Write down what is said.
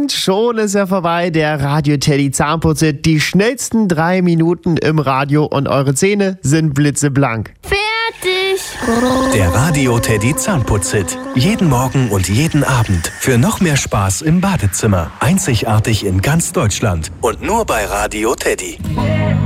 Und schon ist er vorbei, der Radio Teddy Zahnputzhit. Die schnellsten 3 Minuten im Radio und eure Zähne sind blitzeblank. Fertig! Der Radio Teddy Zahnputzhit. Jeden Morgen und jeden Abend. Für noch mehr Spaß im Badezimmer. Einzigartig in ganz Deutschland. Und nur bei Radio Teddy.